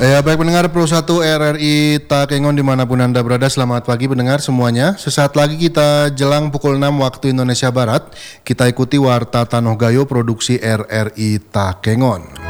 Ya baik pendengar Pro 1 RRI Takengon dimanapun Anda berada, selamat pagi pendengar semuanya. Sesaat lagi kita jelang pukul 6 waktu Indonesia Barat, kita ikuti Warta Tanoh Gayo produksi RRI Takengon.